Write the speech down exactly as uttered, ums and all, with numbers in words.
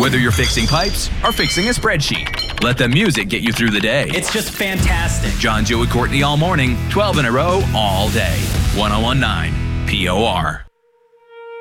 Whether you're fixing pipes or fixing a spreadsheet, let the music get you through the day. It's just fantastic. John, Joe, and Courtney all morning, twelve in a row, all day. one oh one point nine P O R.